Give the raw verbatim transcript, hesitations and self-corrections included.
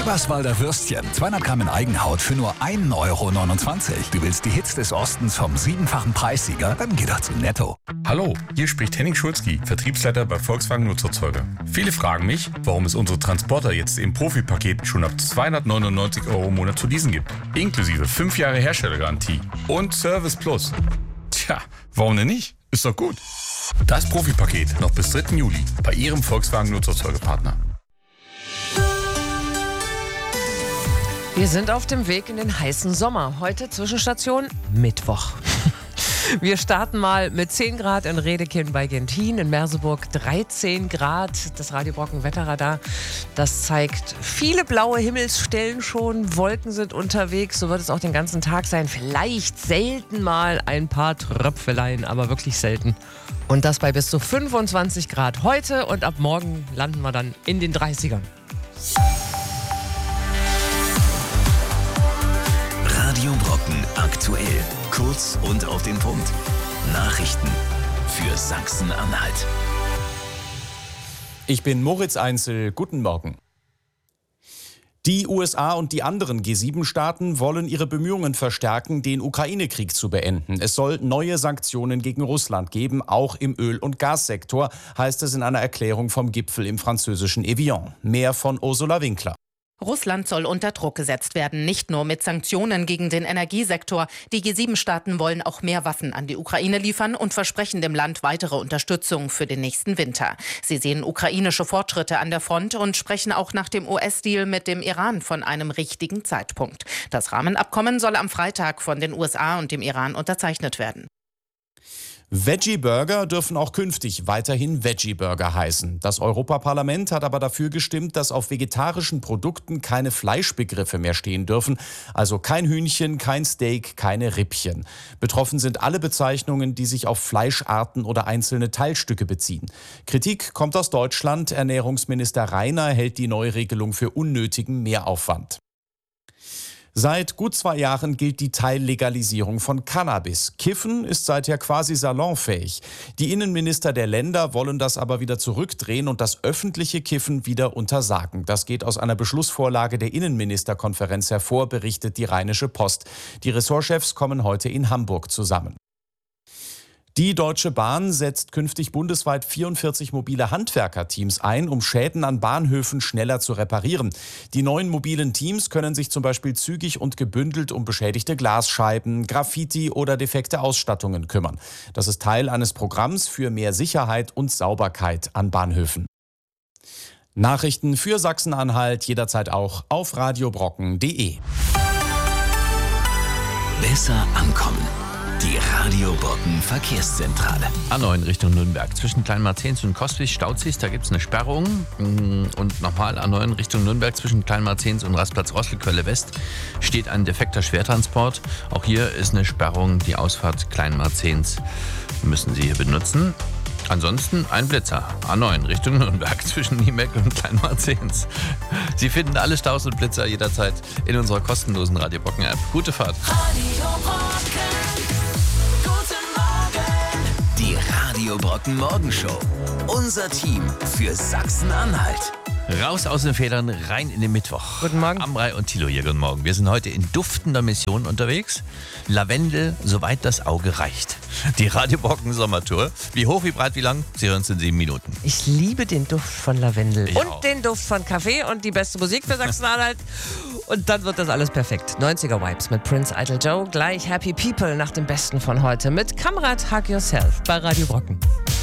Eberswalder Würstchen, zweihundert Gramm in Eigenhaut für nur ein Euro neunundzwanzig. Du willst die Hits des Ostens vom siebenfachen Preissieger? Dann geh doch zu Netto. Hallo, hier spricht Henning Schulzki, Vertriebsleiter bei Volkswagen Nutzerzeuger. Viele fragen mich, warum es unsere Transporter jetzt im Profipaket schon ab zweihundertneunundneunzig Euro im Monat zu leasen gibt. Inklusive fünf Jahre Herstellergarantie und Service Plus. Tja, warum denn nicht? Ist doch gut. Das Profipaket noch bis dritten Juli bei Ihrem Volkswagen Nutzerzeugerpartner. Wir sind auf dem Weg in den heißen Sommer. Heute Zwischenstation Mittwoch. Wir starten mal mit zehn Grad in Redekin bei Gentin, in Merseburg dreizehn Grad. Das Radio Brocken Wetterradar, das zeigt viele blaue Himmelsstellen schon. Wolken sind unterwegs, so wird es auch den ganzen Tag sein. Vielleicht selten mal ein paar Tröpfeleien, aber wirklich selten. Und das bei bis zu fünfundzwanzig Grad heute, und ab morgen landen wir dann in den dreißigern. Radio Brocken aktuell. Kurz und auf den Punkt. Nachrichten für Sachsen-Anhalt. Ich bin Moritz Einzel. Guten Morgen. Die U S A und die anderen G sieben Staaten wollen ihre Bemühungen verstärken, den Ukraine-Krieg zu beenden. Es soll neue Sanktionen gegen Russland geben, auch im Öl- und Gassektor, heißt es in einer Erklärung vom Gipfel im französischen Evian. Mehr von Ursula Winkler. Russland soll unter Druck gesetzt werden, nicht nur mit Sanktionen gegen den Energiesektor. Die G sieben Staaten wollen auch mehr Waffen an die Ukraine liefern und versprechen dem Land weitere Unterstützung für den nächsten Winter. Sie sehen ukrainische Fortschritte an der Front und sprechen auch nach dem U S-Deal mit dem Iran von einem richtigen Zeitpunkt. Das Rahmenabkommen soll am Freitag von den U S A und dem Iran unterzeichnet werden. Veggie-Burger dürfen auch künftig weiterhin Veggie-Burger heißen. Das Europaparlament hat aber dafür gestimmt, dass auf vegetarischen Produkten keine Fleischbegriffe mehr stehen dürfen. Also kein Hühnchen, kein Steak, keine Rippchen. Betroffen sind alle Bezeichnungen, die sich auf Fleischarten oder einzelne Teilstücke beziehen. Kritik kommt aus Deutschland. Ernährungsminister Reiner hält die Neuregelung für unnötigen Mehraufwand. Seit gut zwei Jahren gilt die Teillegalisierung von Cannabis. Kiffen ist seither quasi salonfähig. Die Innenminister der Länder wollen das aber wieder zurückdrehen und das öffentliche Kiffen wieder untersagen. Das geht aus einer Beschlussvorlage der Innenministerkonferenz hervor, berichtet die Rheinische Post. Die Ressortchefs kommen heute in Hamburg zusammen. Die Deutsche Bahn setzt künftig bundesweit vierundvierzig mobile Handwerkerteams ein, um Schäden an Bahnhöfen schneller zu reparieren. Die neuen mobilen Teams können sich zum Beispiel zügig und gebündelt um beschädigte Glasscheiben, Graffiti oder defekte Ausstattungen kümmern. Das ist Teil eines Programms für mehr Sicherheit und Sauberkeit an Bahnhöfen. Nachrichten für Sachsen-Anhalt jederzeit auch auf radiobrocken punkt de. Besser ankommen. Die Radio Brocken Verkehrszentrale. A neun Richtung Nürnberg. Zwischen Kleinmarzens und Kostwig staut sich, da gibt es eine Sperrung. Und nochmal A neun Richtung Nürnberg zwischen Kleinmarzens und Rastplatz Rostelquelle West steht ein defekter Schwertransport. Auch hier ist eine Sperrung. Die Ausfahrt Kleinmarzens müssen Sie hier benutzen. Ansonsten ein Blitzer. A neun Richtung Nürnberg zwischen Niemeck und Kleinmarzens. Sie finden alle Staus und Blitzer jederzeit in unserer kostenlosen Radio Brocken App. Gute Fahrt. Radio Brocken. Die Radio Brocken Morgenshow. Unser Team für Sachsen-Anhalt. Raus aus den Federn, rein in den Mittwoch. Guten Morgen. Amrei und Thilo hier, guten Morgen. Wir sind heute in duftender Mission unterwegs. Lavendel, soweit das Auge reicht. Die Radio Brocken Sommertour. Wie hoch, wie breit, wie lang? Sie hören es in sieben Minuten. Ich liebe den Duft von Lavendel. Ich und auch. den Duft von Kaffee und die beste Musik für Sachsen-Anhalt. Und dann wird das alles perfekt. neunziger Vibes mit Prince Idol Joe. Gleich Happy People nach dem Besten von heute mit Kamrat Hug Yourself bei Radio Brocken.